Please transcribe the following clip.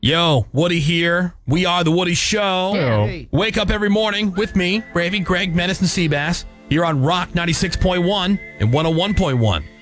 Yo, Woody here. We are The Woody Show. Hey. Wake up every morning with me, Gravy, Greg, Menace, and Seabass, here on Rock 96.1 and 101.1.